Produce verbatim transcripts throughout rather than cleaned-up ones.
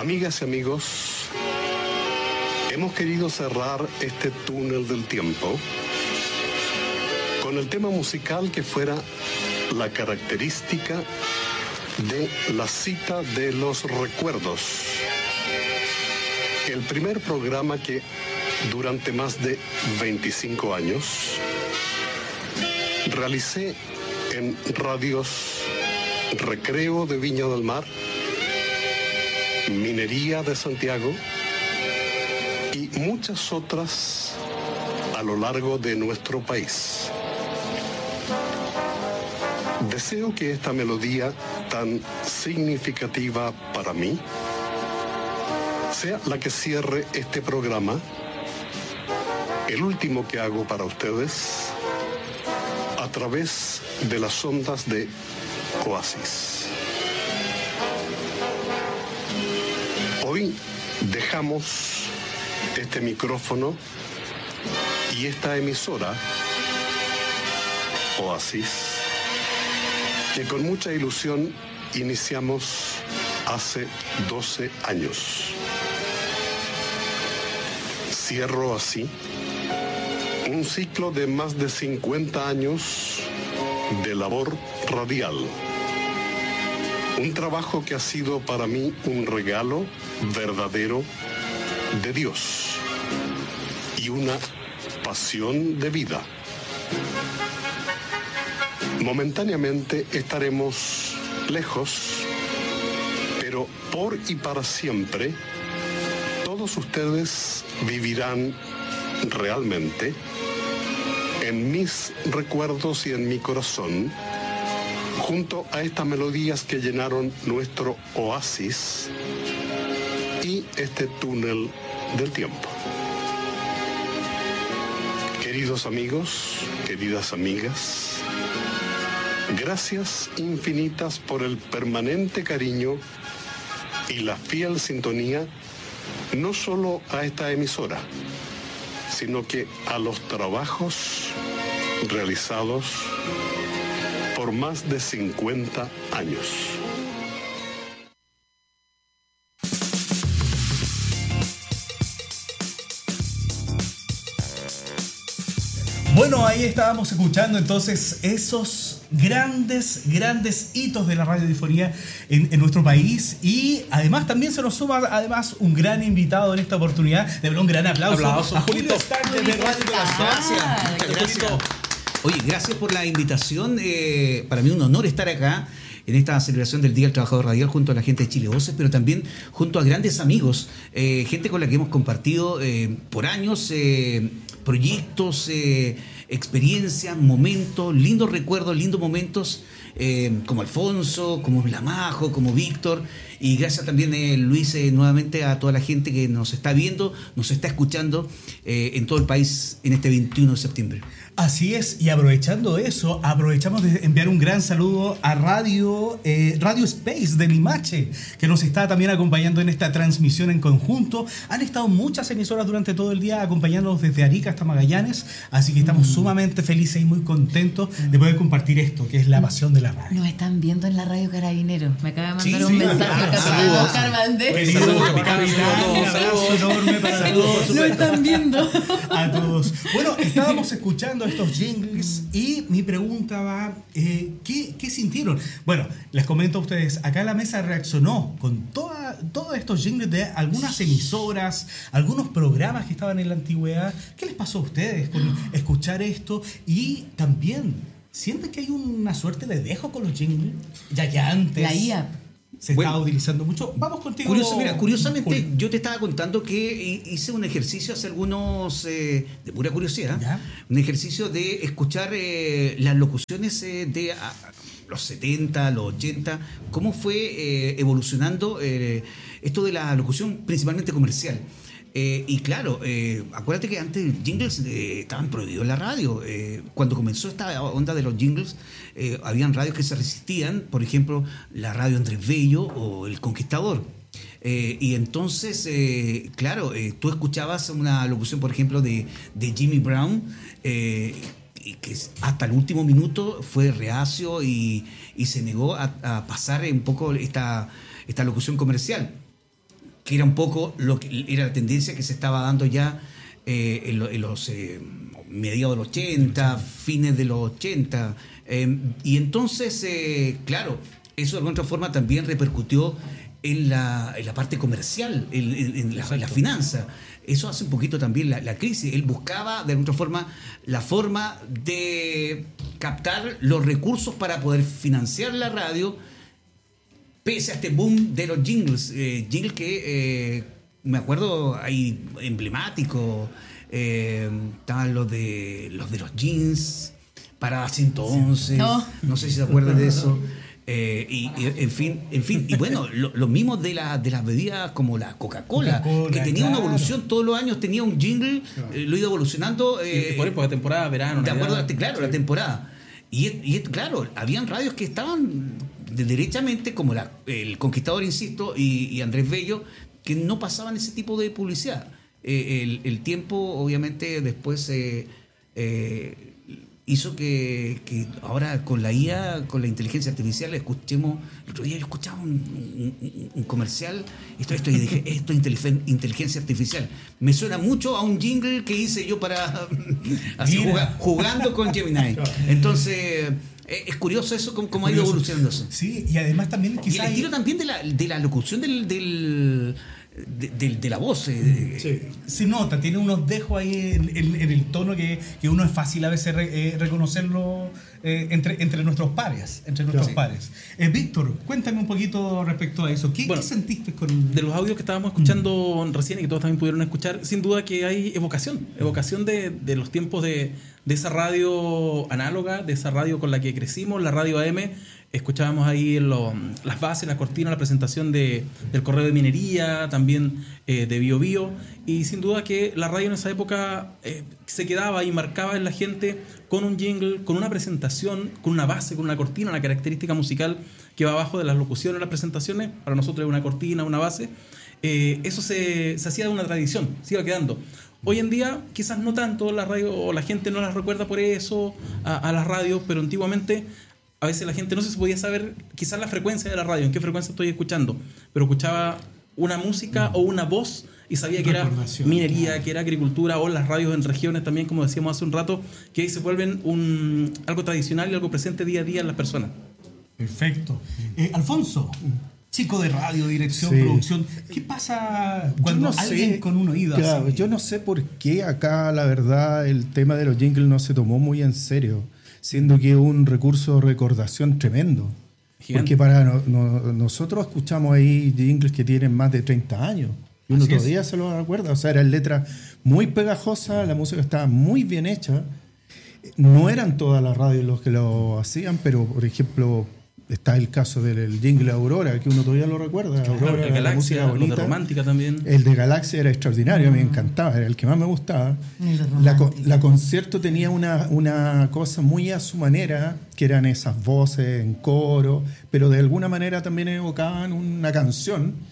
Amigas y amigos, hemos querido cerrar este túnel del tiempo con el tema musical que fuera la característica de la cita de los recuerdos. El primer programa que durante más de veinticinco años realicé en radios Recreo de Viña del Mar, Minería de Santiago y muchas otras a lo largo de nuestro país. Deseo que esta melodía tan significativa para mí sea la que cierre este programa, el último que hago para ustedes, a través de las ondas de Oasis. Hoy dejamos este micrófono y esta emisora, Oasis, que con mucha ilusión iniciamos hace doce años. Cierro así un ciclo de más de cincuenta años de labor radial. Un trabajo que ha sido para mí un regalo verdadero de Dios y una pasión de vida. Momentáneamente estaremos lejos, pero por y para siempre todos ustedes vivirán realmente en mis recuerdos y en mi corazón, junto a estas melodías que llenaron nuestro oasis y este túnel del tiempo. Queridos amigos, queridas amigas, gracias infinitas por el permanente cariño y la fiel sintonía, no solo a esta emisora, sino que a los trabajos realizados por más de cincuenta años. Bueno, ahí estábamos escuchando entonces esos grandes, grandes hitos de la radiodifonía en, en nuestro país, y además también se nos suma además un gran invitado en esta oportunidad. De verdad, un gran aplauso, aplauso a Julio Estanques de Radio Corazón. Gracias, muchas gracias. Oye, gracias por la invitación. Eh, para mí un honor estar acá en esta celebración del Día del Trabajador Radial junto a la gente de Chile Voces, pero también junto a grandes amigos, eh, gente con la que hemos compartido eh, por años eh, proyectos, eh, experiencias, momentos, lindos recuerdos, lindos momentos, eh, como Alfonso, como Blamajo, como Víctor. Y gracias también, eh, Luis, eh, nuevamente a toda la gente que nos está viendo, nos está escuchando eh, en todo el país en este veintiuno de septiembre. Así es, y aprovechando eso, aprovechamos de enviar un gran saludo a Radio, eh, Radio Space de Limache, que nos está también acompañando en esta transmisión en conjunto. Han estado muchas emisoras durante todo el día acompañándonos desde Arica hasta Magallanes, así que estamos mm. sumamente felices y muy contentos de poder compartir esto, que es la pasión de la radio. Nos están viendo en la radio Carabinero. Me acaba de mandar Sí, un sí, mensaje ah, al capitán saludos. Oscar Valdés. Saludos, capitán. Un abrazo enorme para todos. Lo están viendo. A todos. Bueno, estábamos escuchando estos jingles y mi pregunta va, eh, ¿qué, ¿qué sintieron? Bueno, les comento a ustedes, acá la mesa reaccionó con toda, todos estos jingles de algunas emisoras, algunos programas que estaban en la antigüedad. ¿Qué les pasó a ustedes con escuchar esto? Y también, ¿sienten que hay una suerte de dejo con los jingles? Ya que antes... La I A P. Se bueno, estaba utilizando mucho. Vamos contigo. Curioso, mira, curiosamente, Julio. yo te estaba contando que hice un ejercicio hace algunos, eh, de pura curiosidad, ¿Ya? Un ejercicio de escuchar eh, las locuciones eh, de a, los setenta, los ochenta, cómo fue eh, evolucionando eh, esto de la locución principalmente comercial. Eh, y claro, eh, acuérdate que antes jingles eh, estaban prohibidos en la radio. Eh, cuando comenzó esta onda de los jingles, eh, habían radios que se resistían, por ejemplo, la radio Andrés Bello o El Conquistador. Eh, y entonces, eh, claro, eh, tú escuchabas una locución, por ejemplo, de, de Jimmy Brown, eh, y que hasta el último minuto fue reacio y, y se negó a, a pasar un poco esta, esta locución comercial. que era un poco lo que era la tendencia que se estaba dando ya eh, en, lo, en los eh, mediados de los ochenta, fines de los ochenta. Eh, y entonces, eh, claro, eso de alguna otra forma también repercutió en la, en la parte comercial, en, en, en la, la finanza. Eso hace un poquito también la, la crisis. Él buscaba de alguna forma la forma de captar los recursos para poder financiar la radio, pese a este boom de los jingles. Eh, jingles que, eh, me acuerdo, hay emblemáticos. Eh, estaban los de, los de los jeans, Parada ciento once. No. no sé si se acuerdan de eso. Eh, y, y en fin, en fin, y bueno, lo, lo mismo de, la, de las bebidas como la Coca-Cola, Coca-Cola que tenía claro. una evolución todos los años, tenía un jingle, claro. eh, lo iba evolucionando. Eh, y por época, temporada, verano. De acuerdo, a, claro, sí. la temporada. Y, y claro, habían radios que estaban de, derechamente, como la, el Conquistador, insisto, y, y Andrés Bello, que no pasaban ese tipo de publicidad. Eh, el, el tiempo, obviamente, después eh, eh, hizo que, que ahora con la I A, con la inteligencia artificial, escuchemos. El otro día yo escuchaba un, un, un comercial, esto, esto, y dije, esto es inteligencia artificial. Me suena mucho a un jingle que hice yo para así, juga, jugando con Gemini. Entonces, es curioso eso, cómo, cómo ha ido evolucionando eso. Sí, y además también quizás. Y el estilo hay... también de la, de la locución del. del De, de, de la voz. Eh. Sí. Se nota, tiene unos dejos ahí en, en, en el tono que, que uno es fácil a veces re, eh, reconocerlo eh, entre, entre nuestros pares. Entre nuestros sí. pares. Eh, Víctor, cuéntame un poquito respecto a eso. ¿Qué, bueno, ¿qué sentiste con...? De los audios que estábamos escuchando mm. recién y que todos también pudieron escuchar, sin duda que hay evocación. Evocación de, de los tiempos de, de esa radio análoga, de esa radio con la que crecimos, la radio A M. Escuchábamos ahí lo, las bases, la cortina, la presentación de, del correo de minería, también eh, de Bio Bio, y sin duda que la radio en esa época eh, se quedaba y marcaba en la gente con un jingle, con una presentación, con una base, con una cortina, una característica musical que va abajo de las locuciones, las presentaciones. Para nosotros es una cortina, una base. Eh, eso se, se hacía de una tradición, se iba quedando. Hoy en día quizás no tanto, la radio o la gente no las recuerda por eso a, a las radios, pero antiguamente a veces la gente no se podía saber quizás la frecuencia de la radio, en qué frecuencia estoy escuchando, pero escuchaba una música mm. o una voz y sabía que era minería, que era agricultura, o las radios en regiones también, como decíamos hace un rato, que se vuelven un, algo tradicional y algo presente día a día en las personas. Perfecto. Eh, Alfonso, chico de radio, dirección, sí. producción, ¿qué pasa cuando no alguien sé, con un oído claro, así? Yo no sé por qué acá, la verdad, el tema de los jingles no se tomó muy en serio, siendo que es un recurso de recordación tremendo. Gigante. Porque para no, no, nosotros escuchamos ahí jingles que tienen más de treinta años. Y uno Así todavía es. se lo recuerda. O sea, eran letras muy pegajosas, la música estaba muy bien hecha. No eran todas las radios los que lo hacían, pero, por ejemplo, está el caso del jingle Aurora, que uno todavía lo recuerda. Claro, Aurora, el de Galaxia, la de Romántica también. El de Galaxia era extraordinario, a mí me encantaba, era el que más me gustaba. La, la concierto tenía una, una cosa muy a su manera, que eran esas voces en coro, pero de alguna manera también evocaban una canción.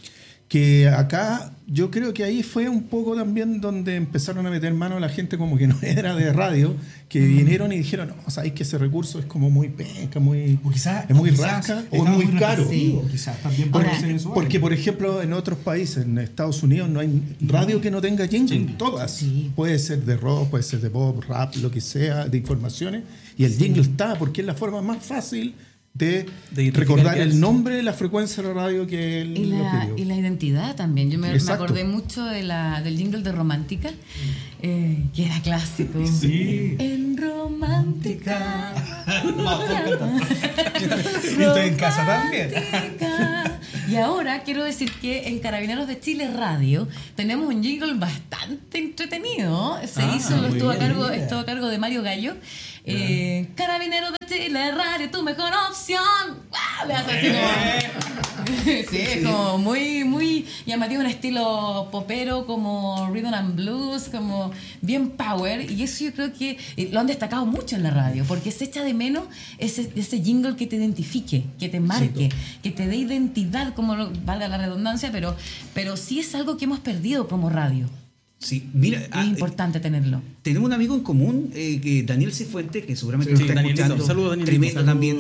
Que acá, yo creo que ahí fue un poco también donde empezaron a meter mano a la gente como que no era de radio, que mm. vinieron y dijeron, no, sabéis que ese recurso es como muy penca, muy, o quizás, es muy o rasca o muy caro. Sí. Quizás también porque, puede ser eso. Porque, por ejemplo, en otros países, en Estados Unidos, no hay radio que no tenga jingle, sí. todas. Sí. Puede ser de rock, puede ser de pop, rap, lo que sea, de informaciones, y el sí. jingle está, porque es la forma más fácil de, de recordar el nombre de la frecuencia de la radio que él y la, y la identidad también. Yo me, me acordé mucho de la, del jingle de Romántica, eh, que era clásico. Sí. En Romántica. Y estoy en casa también. Y ahora quiero decir que en Carabineros de Chile Radio tenemos un jingle bastante entretenido. Se ah, hizo, estuvo a, cargo, estuvo a cargo de Mario Gallo. Eh, Carabineros de Chile Radio, tu mejor opción. ¡Wow! Le hace así como, sí, es como muy, muy llamativo, un estilo popero, como rhythm and blues, como bien power. Y eso yo creo que lo han destacado mucho en la radio, porque se echa de menos ese, ese jingle que te identifique, que te marque, sí, que te dé identidad, como valga la redundancia, pero, pero sí es algo que hemos perdido como radio. Sí, mira, Es ah, importante tenerlo. tenemos un amigo en común, eh, que Daniel Cifuentes, que seguramente Sí, nos está Danielito. escuchando. Saludos, Danielito. Tremendo Saludos. también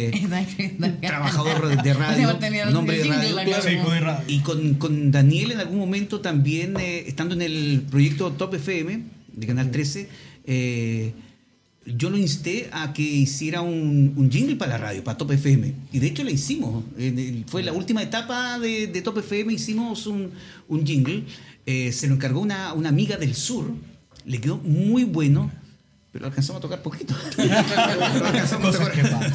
eh, trabajador de radio, un hombre de radio. Chico de radio. Y con, con Daniel en algún momento también, eh, estando en el proyecto Top F M de Canal trece, eh, yo lo insté a que hiciera un, un jingle para la radio, para Top F M. Y de hecho lo hicimos. Eh, fue la última etapa de, de Top F M, hicimos un, un jingle. Eh, se lo encargó una, una amiga del sur, le quedó muy bueno, pero alcanzamos a tocar poquito. Lo alcanzamos a tocar.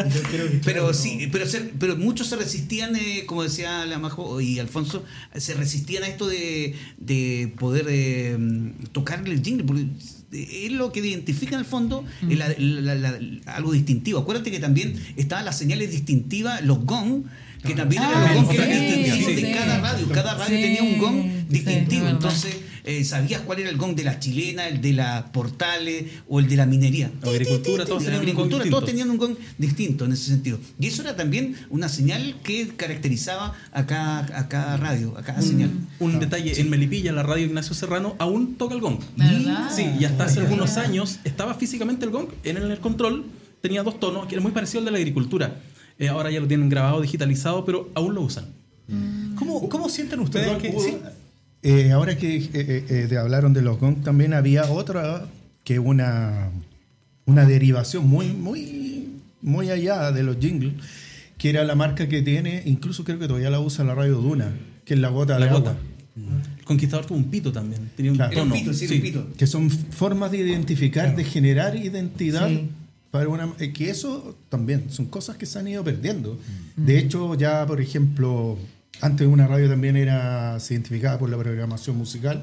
Pero sí, pero, se- pero muchos se resistían, eh, como decía la Majo y Alfonso, se resistían a esto de, de poder eh, tocarle el jingle, porque es lo que identifica en el fondo Mm. eh, la- la- la- la- algo distintivo. Acuérdate que también estaban las señales distintivas, los gong, que también Ah, eran los gong que eran sí, distintivos sí. de cada radio. Cada radio Sí, tenía un gong sí, distintivo. es verdad. Entonces, eh, sabías cuál era el gong de la chilena, el de la Portales o el de la minería. O agricultura, todos De la tenían un gong agricultura, distinto. todos tenían un gong distinto en ese sentido. Y eso era también una señal que caracterizaba a cada, a cada radio, a cada señal. Un detalle, en Melipilla, la radio Ignacio Serrano aún toca el gong. ¿Verdad? Sí, y hasta hace algunos años estaba físicamente el gong en el control, tenía dos tonos, que era muy parecido al de la agricultura. Eh, ahora ya lo tienen grabado, digitalizado, pero aún lo usan. ¿Cómo, cómo sienten ustedes Perdón, que.? hubo- Sí. eh, ahora que eh, eh, eh, de- hablaron de los gong, también había otra que una, una derivación muy, muy, muy allá de los jingles, que era la marca que tiene, incluso creo que todavía la usa la radio Duna, que es la gota La de gota. agua. El Conquistador tuvo un pito también, tenía un Claro. Era un tono. pito, sí, era Sí. un pito. Que son formas de identificar, de generar identidad. Sí. Para una, eh, que eso también son cosas que se han ido perdiendo. De hecho, ya, por ejemplo, antes una radio también era, se identificaba por la programación musical.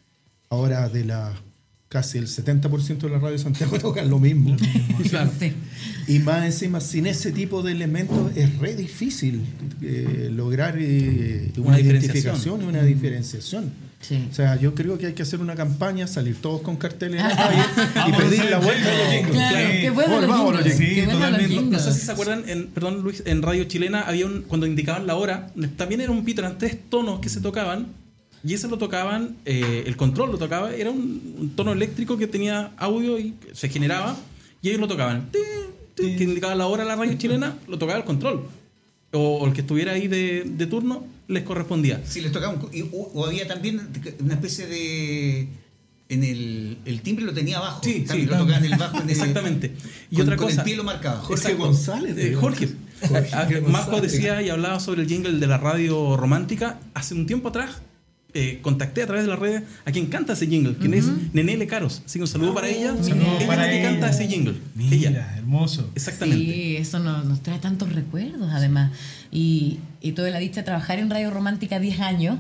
Ahora de la casi el setenta por ciento de la radio de Santiago tocan lo mismo. Claro. Sí. Y más encima, sin ese tipo de elementos es re difícil eh, lograr eh, una, Una identificación diferenciación. y una diferenciación. Sí. O sea, yo creo que hay que hacer una campaña, salir todos con carteles en la calle y pedir la vuelta de los jingles. Claro, Sí. qué bueno los Volvamos a los jingles. jingles. Qué Sí, bueno los totalmente. No jingles. sé si se acuerdan, en, perdón Luis, en Radio Chilena había un, cuando indicaban la hora, también era un pito, eran tres tonos que se tocaban, y ese lo tocaban, eh, el control lo tocaba, era un, un tono eléctrico que tenía audio y se generaba, y ellos lo tocaban. Tin, tin, que indicaba la hora la Radio Chilena, lo tocaba el control. O, o el que estuviera ahí de, de turno les correspondía. Sí, les tocaba un- y- o, o había también una especie de. En el, el timbre lo tenía abajo. Sí, también sí. lo tocaban en el bajo. En el- Exactamente. Y con- otra con cosa. el pie lo marcaba. Jorge Exacto. González, Eh, digo. Jorge. Jorge Ah, González. Marco decía y hablaba sobre el jingle de la radio romántica. Hace un tiempo atrás eh, contacté a través de las redes a quien canta ese jingle, quien es Nenele Caros. Así que un saludo para ella. Saludo ella para es la que ella. canta ese jingle. Mira, Ella. hermoso. Exactamente. Sí, eso nos, nos trae tantos recuerdos además. Y, y tuve la dicha de trabajar en Radio Romántica diez años.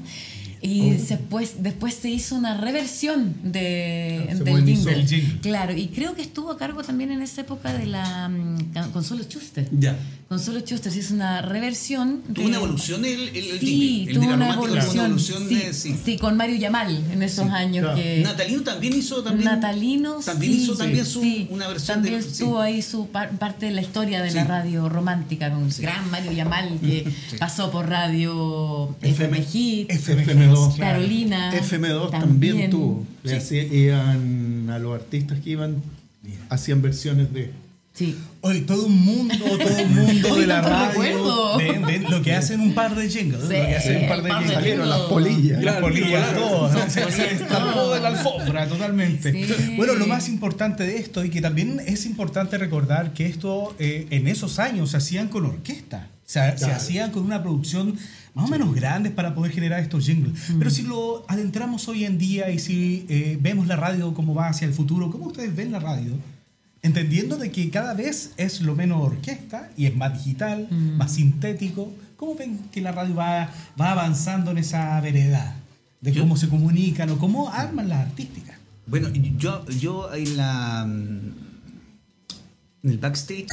Y después, después se hizo una reversión de, Ah, se del modernizó jingle. el jingle. Claro, y creo que estuvo a cargo también en esa época de la mm, Consuelo Schuster. Ya. Consuelo Schuster se hizo una reversión. Tuvo de- una evolución el, el, el Sí, jingle. El tuvo de la una romántica tuvo evolución. una evolución. sí, eh, sí. sí, con Mario Yamal en esos años claro. que... Natalino también hizo también. Natalino también sí, hizo también sí, su, sí. una versión también de. sí. estuvo ahí su par- parte de la historia de Sí. la radio romántica con un gran Mario Yamal que pasó por radio F M Hit, F M dos. Carolina F M dos también, también. tuvo. Le Sí. hacía- iban a los artistas que iban, hacían versiones de. Sí. Hoy todo un mundo, todo un mundo Hoy de la tanto radio. recuerdo. Ven, ven, lo que hacen un par de jingles. Sí, lo que hacen un par de el par de jingles. Salieron las polillas. Las polillas, Claro, todo. Son Se- se polillas. destapó de la alfombra totalmente. Sí. Bueno, lo más importante de esto, y que también es importante recordar que esto eh, en esos años se hacían con orquesta. Se, se Claro. hacían con una producción más o menos grande para poder generar estos jingles. Pero si lo adentramos hoy en día y si eh, vemos la radio como va hacia el futuro, ¿cómo ustedes ven la radio? Entendiendo de que cada vez es lo menos orquesta y es más digital, más sintético. ¿Cómo ven que la radio va, va avanzando en esa vereda? De Yo- cómo se comunican o cómo arman las artísticas. Bueno, yo, yo en la. En el backstage